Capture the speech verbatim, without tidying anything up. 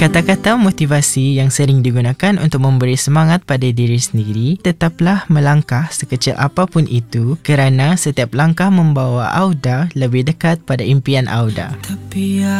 Kata-kata motivasi yang sering digunakan untuk memberi semangat pada diri sendiri, tetaplah melangkah sekecil apapun itu kerana setiap langkah membawa Auda lebih dekat pada impian Auda. Tapi